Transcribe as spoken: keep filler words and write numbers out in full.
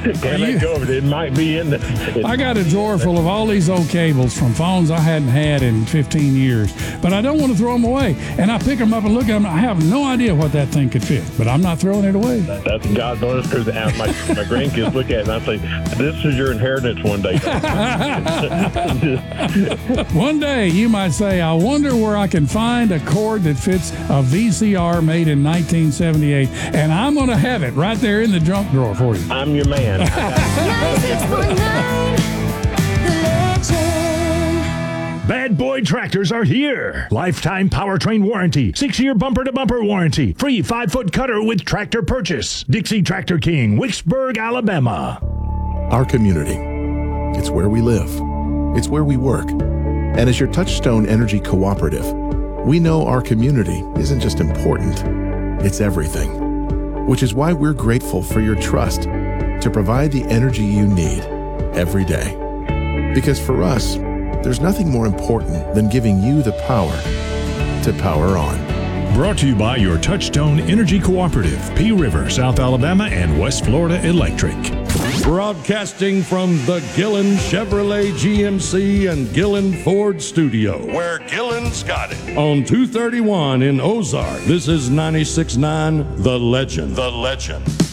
Can't let go of it. It might be in the. I got a drawer full of all these old cables from phones I hadn't had in fifteen years, but I don't want to throw them away. And I pick them up and look at them. I have no idea what that thing could fit, but I'm not throwing it away. That's God's honest truth. My, my grandkids look at it and I say, this is your inheritance one day. One day you might say, I wonder where I can find a cord that fits a V C R made in nineteen seventy-eight, and I'm going to have it right there in the junk drawer for you. I'm your man. ninety-six point nine, The Legend. Bad Boy Tractors are here. Lifetime powertrain warranty, six-year bumper-to-bumper warranty, free five-foot cutter with tractor purchase. Dixie Tractor King, Wicksburg, Alabama. Our community. It's where we live. It's where we work. And as your Touchstone Energy Cooperative, we know our community isn't just important, it's everything. Which is why we're grateful for your trust to provide the energy you need every day. Because for us, there's nothing more important than giving you the power to power on. Brought to you by your Touchstone Energy Cooperative, P River, South Alabama, and West Florida Electric. Broadcasting from the Gillen Chevrolet G M C and Gillen Ford studio, where Gillen's got it. On two thirty-one in Ozark, this is ninety-six point nine The Legend. The Legend.